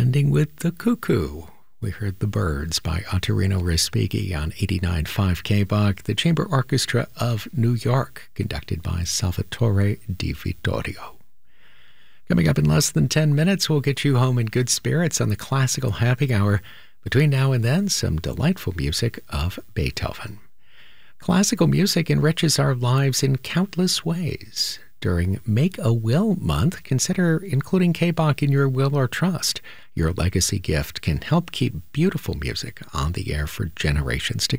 ending with The Cuckoo. We heard The Birds by Ottorino Respighi on 89.5 KBOC, the Chamber Orchestra of New York, conducted by Salvatore Di Vittorio. Coming up in less than 10 minutes, we'll get you home in good spirits on the Classical Happy Hour. Between now and then, some delightful music of Beethoven. Classical music enriches our lives in countless ways. During Make a Will Month, consider including KBOC in your will or trust. Your legacy gift can help keep beautiful music on the air for generations to come.